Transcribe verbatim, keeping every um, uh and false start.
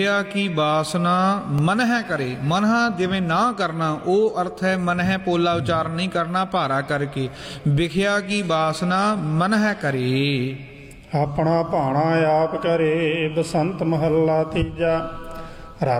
की बासना मन है करे, मन जिमें ना करना, वो अर्थ है मन है पोला उच्चारण नहीं करना भारा करके। विख्या की बासना मन है करे। अपना भाणा आप करे, बसंत महला तीजा।